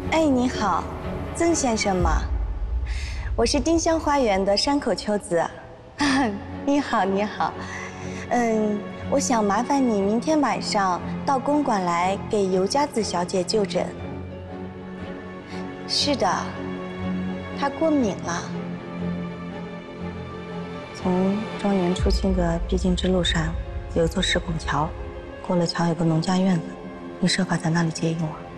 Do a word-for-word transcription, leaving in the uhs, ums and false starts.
哎，你好，曾先生吗？我是丁香花园的山口秋子。你好，你好。嗯，我想麻烦你明天晚上到公馆来给尤佳子小姐就诊。是的，她过敏了。从庄园出去的必经之路上有一座石拱桥，过了桥有个农家院子，你设法在那里接应我。